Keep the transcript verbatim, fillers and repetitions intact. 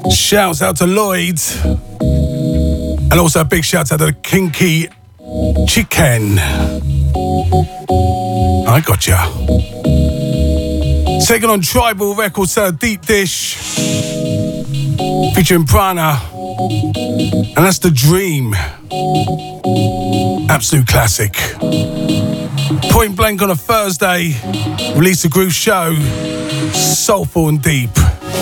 Shouts out to Lloyd. And also a big shout out to the Kinky Chicken. I got ya. Second on Tribal Records, uh, Deep Dish. Featuring Prana. And that's The Dream. Absolute classic. Point Blank on a Thursday. Release the Groove Show. Soulful and deep.